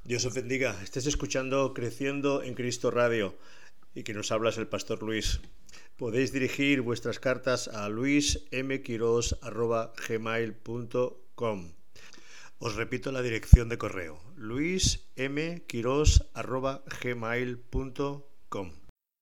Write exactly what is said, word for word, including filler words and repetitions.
Dios os bendiga. Estés escuchando Creciendo en Cristo Radio y que nos hablas el Pastor Luis. Podéis dirigir vuestras cartas a luis m quiros arroba gmail punto com. Os repito la dirección de correo: luis m quiros arroba gmail punto com.